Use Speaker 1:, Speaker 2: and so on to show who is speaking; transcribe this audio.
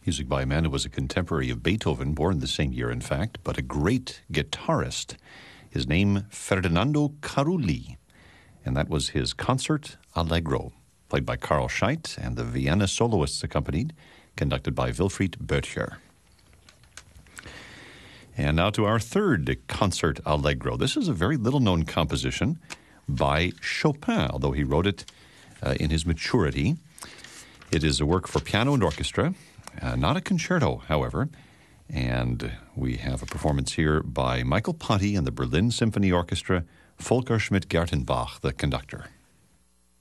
Speaker 1: Music by a man who was a contemporary of Beethoven, born the same year, in fact, but a great guitarist. His name, Ferdinando Carulli, and that was his Concert Allegro, played by Carl Scheidt, and the Vienna soloists accompanied, conducted by Wilfried Böttcher. And now to our third Concert Allegro. This is a very little-known composition by Chopin, although he wrote it in his maturity. It is a work for piano and orchestra, not a concerto, however, and we have a performance here by Michael Ponty and the Berlin Symphony Orchestra, Volker Schmidt-Gertenbach, the conductor.